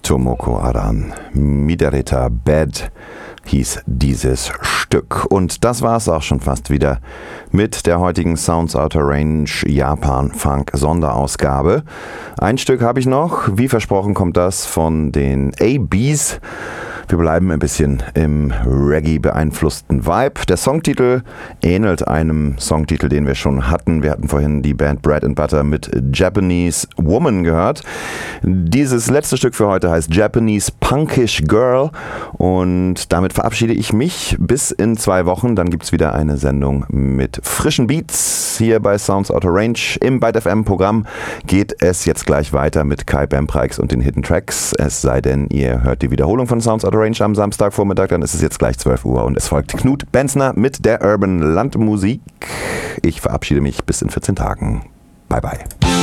Tomoko Aran, Midereta Bed hieß dieses Stück. Und das war es auch schon fast wieder mit der heutigen Sounds Outer Range Japan Funk Sonderausgabe. Ein Stück habe ich noch, wie versprochen kommt das von den ABs. Wir bleiben ein bisschen im Reggae beeinflussten Vibe. Der Songtitel ähnelt einem Songtitel, den wir schon hatten. Wir hatten vorhin die Band Bread and Butter mit Japanese Woman gehört. Dieses letzte Stück für heute heißt Japanese Punkish Girl und damit verabschiede ich mich bis in 2 Wochen. Dann gibt es wieder eine Sendung mit frischen Beats hier bei Sounds Outer Range. Im Byte FM Programm geht es jetzt gleich weiter mit Kai Bempreix und den Hidden Tracks. Es sei denn, ihr hört die Wiederholung von Sounds Outer Range am Samstagvormittag, dann ist es jetzt gleich 12 Uhr und es folgt Knut Benzner mit der Urban Landmusik. Ich verabschiede mich bis in 14 Tagen. Bye bye.